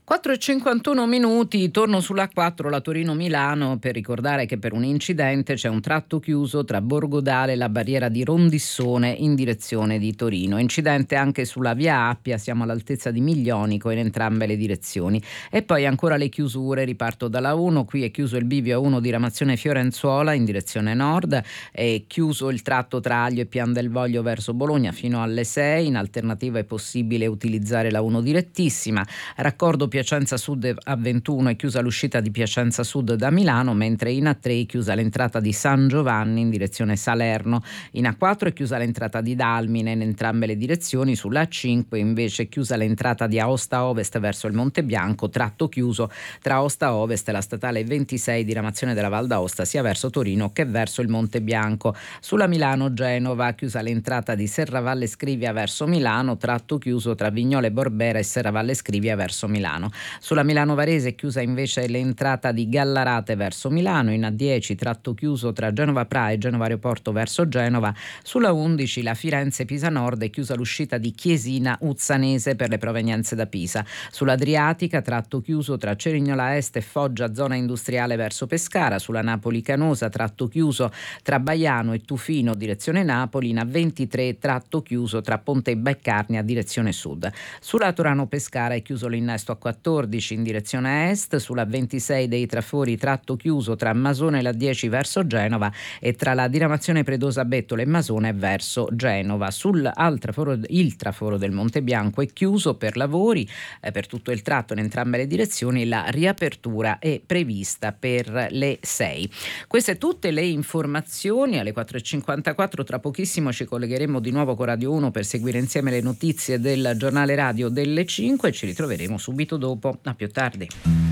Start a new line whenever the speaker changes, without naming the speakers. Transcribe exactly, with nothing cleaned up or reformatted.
quattro e cinquantuno minuti, torno sulla quattro, la Torino-Milano, per ricordare che per un incidente c'è un tratto chiuso tra Borgodale e la barriera di Rondissone in direzione di Torino. Incidente anche sulla via Appia, siamo all'altezza di Miglionico in entrambe le direzioni. E poi ancora le chiusure, riparto dalla uno, qui è chiuso il bivio A uno di Ramazione Fiorenzuola in direzione nord, è chiuso il tratto tra Aglio e Pian del Voglio verso Bologna fino alle sei, in alternativa è possibile utilizzare la uno direttissima. Raccordo Piacenza Sud A ventuno è chiusa l'uscita di Piacenza Sud da Milano, mentre in A tre è chiusa l'entrata di San Giovanni in direzione Salerno. In A quattro è chiusa l'entrata di Dalmine in entrambe le direzioni. Sulla A cinque invece è chiusa l'entrata di Aosta Ovest verso il Monte Bianco, tratto chiuso tra Aosta Ovest e la statale ventisei di Ramazione della Val d'Aosta sia verso Torino che verso il Monte Bianco. Sulla Milano-Genova chiusa l'entrata di Serravalle Scrivia verso Milano, tratto chiuso tra Vignole Borbera e Serravalle Scrivia verso Milano. Sulla Milano-Varese è chiusa invece l'entrata di Gallarate verso Milano. In A dieci tratto chiuso tra Genova Pra e Genova Aeroporto verso Genova. Sulla undici la Firenze-Pisa Nord è chiusa l'uscita di Chiesina Uzzanese per le provenienze da Pisa. Sull'Adriatica tratto chiuso tra Cerignola Est e Foggia zona industriale verso Pescara. Sulla Napoli-Canosa tratto chiuso tra Baiano e Tufino direzione Napoli. In A ventitré tratto chiuso tra Ponte e Beccarnia direzione sud. Sulla Torano-Pescara è chiuso l'innesto a quattordici in direzione est. Sulla ventisei dei Trafori tratto chiuso tra Masone e la dieci verso Genova e tra la diramazione Predosa Bettola e Masone verso Genova. Sul al traforo, il traforo del Monte Bianco è chiuso per lavori eh, per tutto il tratto in entrambe le direzioni. La riapertura è prevista per le sei. Queste tutte le informazioni alle quattro e cinquantaquattro. Tra pochissimo ci collegheremo di nuovo con Radio uno per seguire insieme le notizie del giornale radio delle cinque. Ci ritroveremo subito dopo. A più tardi.